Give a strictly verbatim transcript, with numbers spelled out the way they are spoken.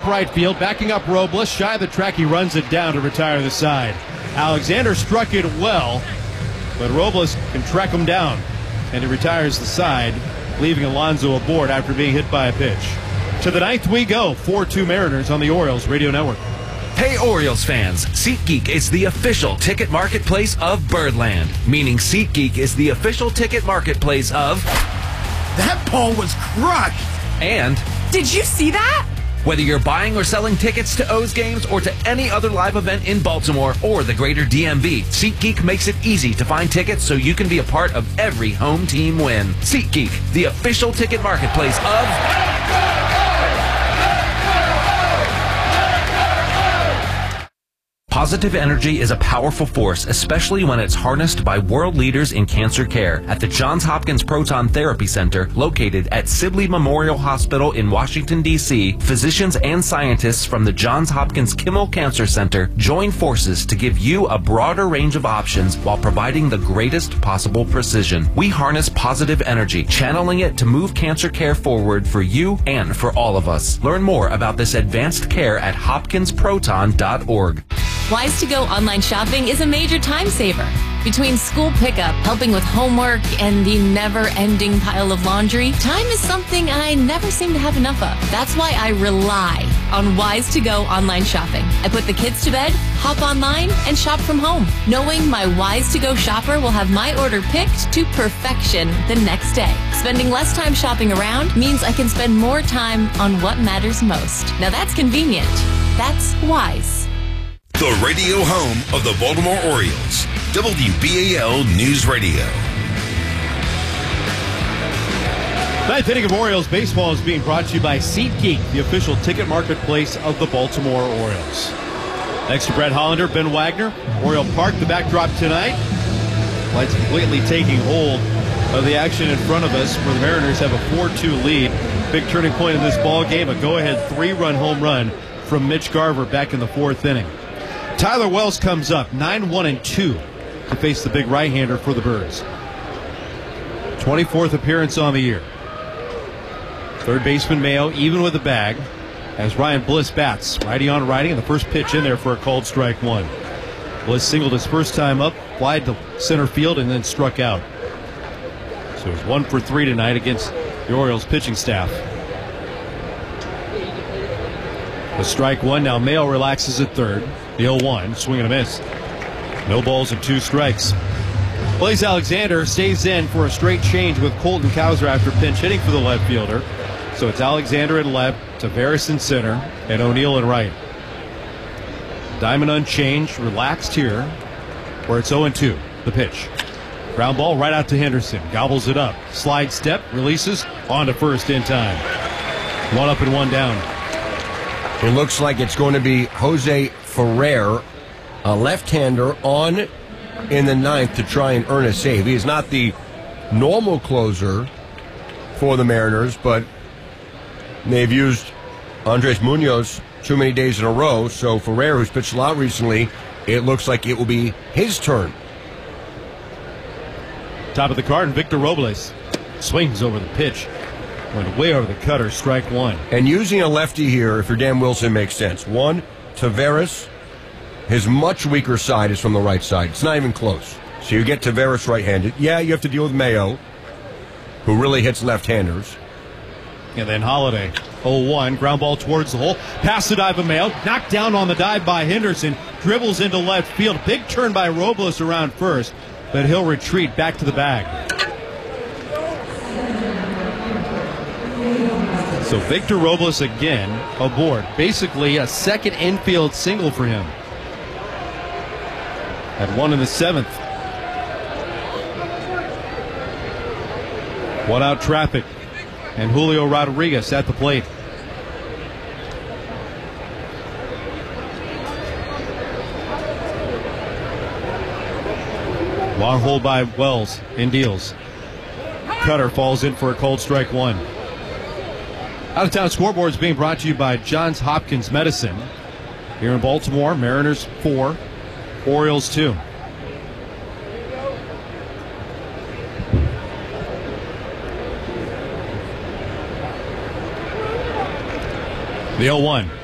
right field, backing up Robles. Shy of the track, he runs it down to retire the side. Alexander struck it well, but Robles can track him down, and he retires the side, leaving Alonso aboard after being hit by a pitch. To the ninth we go. four two Mariners on the Orioles Radio Network. Hey Orioles fans, SeatGeek is the official ticket marketplace of Birdland, meaning SeatGeek is the official ticket marketplace of... That ball was crushed! And... Did you see that? Whether you're buying or selling tickets to O's games or to any other live event in Baltimore or the greater D M V, SeatGeek makes it easy to find tickets so you can be a part of every home team win. SeatGeek, the official ticket marketplace of... Positive energy is a powerful force, especially when it's harnessed by world leaders in cancer care. At the Johns Hopkins Proton Therapy Center, located at Sibley Memorial Hospital in Washington, D C, physicians and scientists from the Johns Hopkins Kimmel Cancer Center join forces to give you a broader range of options while providing the greatest possible precision. We harness positive energy, channeling it to move cancer care forward for you and for all of us. Learn more about this advanced care at hopkins proton dot org. Wise to Go online shopping is a major time saver. Between school pickup, helping with homework, and the never-ending pile of laundry, time is something I never seem to have enough of. That's why I rely on Wise to Go online shopping. I put the kids to bed, hop online, and shop from home, knowing my Wise to Go shopper will have my order picked to perfection the next day. Spending less time shopping around means I can spend more time on what matters most. Now that's convenient. That's Wise. The radio home of the Baltimore Orioles, W B A L News Radio. Ninth inning of Orioles baseball is being brought to you by SeatGeek, the official ticket marketplace of the Baltimore Orioles. Next to Brett Hollander, Ben Wagner, Oriole Park, the backdrop tonight. Lights completely taking hold of the action in front of us, where the Mariners have a four two lead. Big turning point in this ball game, a go-ahead three-run home run from Mitch Garver back in the fourth inning. Tyler Wells comes up, nine one and two, to face the big right-hander for the Birds. twenty-fourth appearance on the year. Third baseman Mayo, even with the bag, as Ryan Bliss bats. Righty on righty, and the first pitch in there for a called strike one. Bliss singled his first time up, flied to center field, and then struck out. So he's one for three tonight against the Orioles pitching staff. A strike one. Now Mayo relaxes at third. The oh one, swing and a miss. No balls and two strikes. Blaze Alexander stays in for a straight change with Colton Cowser after pinch hitting for the left fielder. So it's Alexander at left, Taveras in center, and O'Neill in right. Diamond unchanged, relaxed here, where it's oh and two. The pitch. Ground ball right out to Henderson. Gobbles it up. Slide step, releases, on to first in time. One up and one down. It looks like it's going to be Jose Ferrer, a left-hander, on in the ninth to try and earn a save. He is not the normal closer for the Mariners, but they've used Andres Munoz too many days in a row, so Ferrer, who's pitched a lot recently, it looks like it will be his turn. Top of the card, and Victor Robles swings over the pitch. Went way over the cutter, strike one. And using a lefty here, if you're Dan Wilson, makes sense. One, Taveras, his much weaker side is from the right side. It's not even close. So you get Taveras right-handed. Yeah, you have to deal with Mayo, who really hits left-handers. And then Holiday, oh one, ground ball towards the hole. Past the dive of Mayo, knocked down on the dive by Henderson. Dribbles into left field. Big turn by Robles around first, but he'll retreat back to the bag. So Victor Robles again aboard. Basically a second infield single for him. At one in the seventh. One out traffic. And Julio Rodriguez at the plate. Long hold by Wells in deals. Cutter falls in for a cold strike one. Out of Town Scoreboard is being brought to you by Johns Hopkins Medicine. Here in Baltimore, Mariners four, Orioles two. The oh one.